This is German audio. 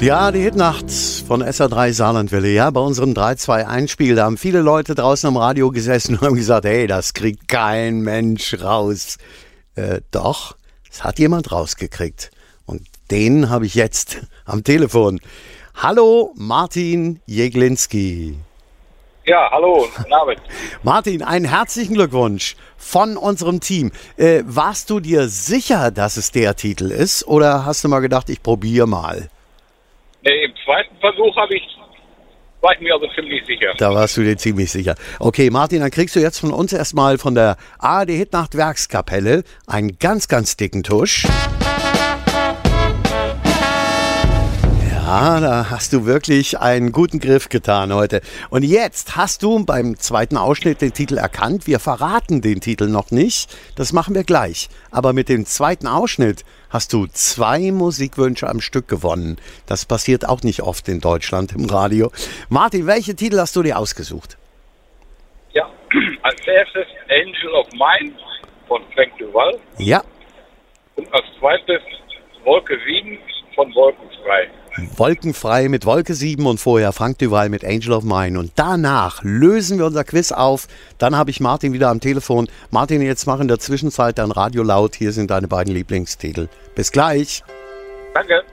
Ja, die Hitnacht von SA3 Saarlandwelle, ja, bei unserem 3-2-1-Spiel, da haben viele Leute draußen am Radio gesessen und haben gesagt, hey, das kriegt kein Mensch raus. Doch, es hat jemand rausgekriegt und den habe ich jetzt am Telefon. Hallo, Martin Jeglinski. Ja, hallo, guten Abend. Martin, einen herzlichen Glückwunsch von unserem Team. Warst du dir sicher, dass es der Titel ist oder hast du mal gedacht, ich probiere mal? Nee, im zweiten Versuch war ich mir also ziemlich sicher. Da warst du dir ziemlich sicher. Okay, Martin, dann kriegst du jetzt von uns erstmal von der ARD Hitnacht Werkskapelle einen ganz, ganz dicken Tusch. Ja, da hast du wirklich einen guten Griff getan heute. Und jetzt hast du beim zweiten Ausschnitt den Titel erkannt. Wir verraten den Titel noch nicht. Das machen wir gleich. Aber mit dem zweiten Ausschnitt hast du 2 Musikwünsche am Stück gewonnen. Das passiert auch nicht oft in Deutschland im Radio. Martin, welche Titel hast du dir ausgesucht? Ja, als erstes Angel of Mine von Frank Duval. Ja. Und als zweites Wolke 7 von Wolkenfrei. Wolkenfrei mit Wolke 7 und vorher Frank Duval mit Angel of Mine. Und danach lösen wir unser Quiz auf. Dann habe ich Martin wieder am Telefon. Martin, jetzt mach in der Zwischenzeit dein Radio laut. Hier sind deine beiden Lieblingstitel. Bis gleich. Danke.